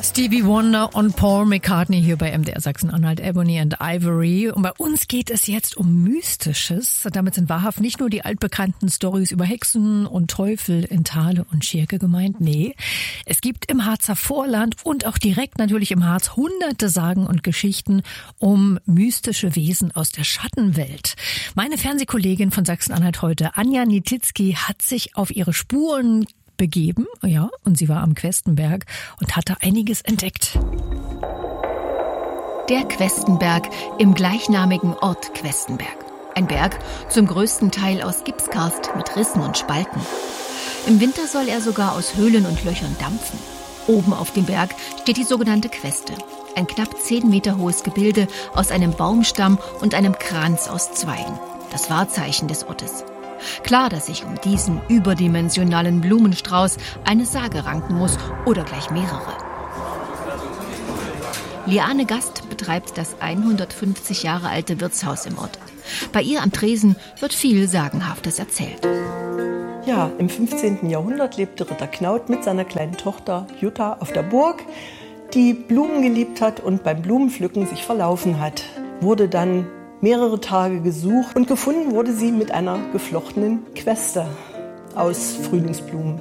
Stevie Wonder und Paul McCartney hier bei MDR Sachsen-Anhalt, Ebony and Ivory. Und bei uns geht es jetzt um Mystisches. Damit sind wahrhaft nicht nur die altbekannten Storys über Hexen und Teufel in Thale und Schirke gemeint. Nee, es gibt im Harzer Vorland und auch direkt natürlich im Harz hunderte Sagen und Geschichten um mystische Wesen aus der Schattenwelt. Meine Fernsehkollegin von Sachsen-Anhalt heute, Anja Nietitzky, hat sich auf ihre Spuren begeben, ja, und sie war am Questenberg und hatte einiges entdeckt. Der Questenberg im gleichnamigen Ort Questenberg. Ein Berg, zum größten Teil aus Gipskarst mit Rissen und Spalten. Im Winter soll er sogar aus Höhlen und Löchern dampfen. Oben auf dem Berg steht die sogenannte Queste. Ein knapp 10 Meter hohes Gebilde aus einem Baumstamm und einem Kranz aus Zweigen. Das Wahrzeichen des Ortes. Klar, dass sich um diesen überdimensionalen Blumenstrauß eine Sage ranken muss oder gleich mehrere. Liane Gast betreibt das 150 Jahre alte Wirtshaus im Ort. Bei ihr am Tresen wird viel Sagenhaftes erzählt. Ja, im 15. Jahrhundert lebte Ritter Knaut mit seiner kleinen Tochter Jutta auf der Burg, die Blumen geliebt hat und beim Blumenpflücken sich verlaufen hat. Wurde dann mehrere Tage gesucht und gefunden wurde sie mit einer geflochtenen Queste aus Frühlingsblumen.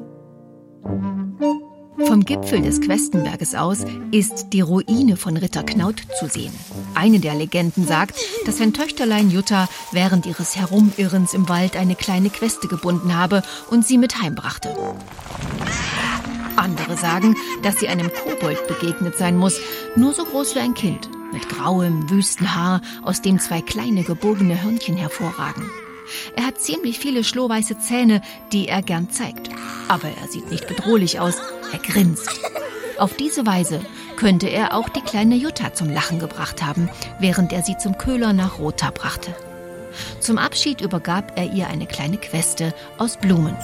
Vom Gipfel des Questenberges aus ist die Ruine von Ritter Knaut zu sehen. Eine der Legenden sagt, dass sein Töchterlein Jutta während ihres Herumirrens im Wald eine kleine Queste gebunden habe und sie mit heimbrachte. Andere sagen, dass sie einem Kobold begegnet sein muss, nur so groß wie ein Kind, mit grauem, wüsten Haar, aus dem 2 kleine gebogene Hörnchen hervorragen. Er hat ziemlich viele schlohweiße Zähne, die er gern zeigt. Aber er sieht nicht bedrohlich aus, er grinst. Auf diese Weise könnte er auch die kleine Jutta zum Lachen gebracht haben, während er sie zum Köhler nach Rotha brachte. Zum Abschied übergab er ihr eine kleine Queste aus Blumen.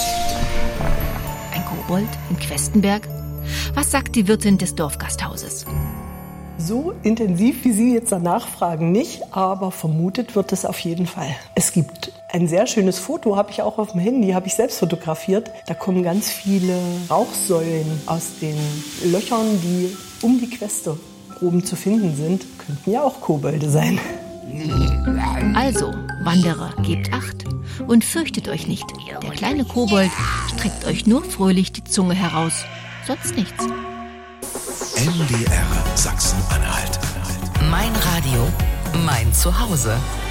Ein Kobold in Questenberg? Was sagt die Wirtin des Dorfgasthauses? So intensiv, wie Sie jetzt danach fragen, nicht, aber vermutet wird es auf jeden Fall. Es gibt ein sehr schönes Foto, habe ich auch auf dem Handy, habe ich selbst fotografiert. Da kommen ganz viele Rauchsäulen aus den Löchern, die um die Queste oben zu finden sind. Könnten ja auch Kobolde sein. Also, Wanderer, gebt Acht und fürchtet euch nicht. Der kleine Kobold streckt euch nur fröhlich die Zunge heraus, sonst nichts. MDR Sachsen-Anhalt. Mein Radio, mein Zuhause.